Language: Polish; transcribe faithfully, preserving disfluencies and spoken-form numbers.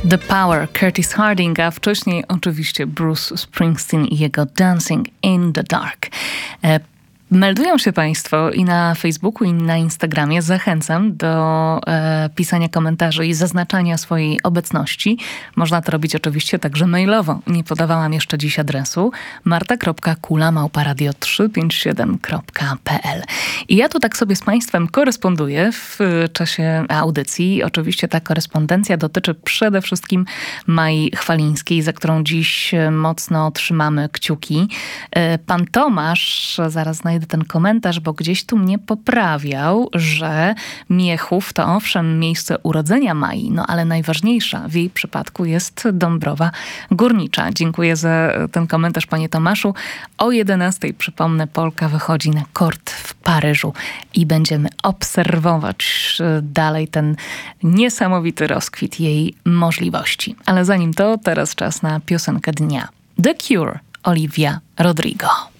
The Power, Curtis Harding, a wcześniej oczywiście Bruce Springsteen i jego Dancing in the Dark. E, Meldują się Państwo i na Facebooku, i na Instagramie. Zachęcam do e, pisania komentarzy i zaznaczania swojej obecności. Można to robić oczywiście także mailowo. Nie podawałam jeszcze dziś adresu marta kropka kula małpa radio trzysta pięćdziesiąt siedem kropka p l. I ja tu tak sobie z Państwem koresponduję w czasie audycji. Oczywiście ta korespondencja dotyczy przede wszystkim Mai Chwalińskiej, za którą dziś mocno trzymamy kciuki. E, pan Tomasz, zaraz znajdę ten komentarz, bo gdzieś tu mnie poprawiał, że Miechów to owszem miejsce urodzenia Mai, no ale najważniejsza w jej przypadku jest Dąbrowa Górnicza. Dziękuję za ten komentarz, panie Tomaszu. O jedenastej, przypomnę, Polka wychodzi na kort w Paryżu i będziemy obserwować dalej ten niesamowity rozkwit jej możliwości. Ale zanim to, teraz czas na piosenkę dnia. The Cure, Olivia Rodrigo.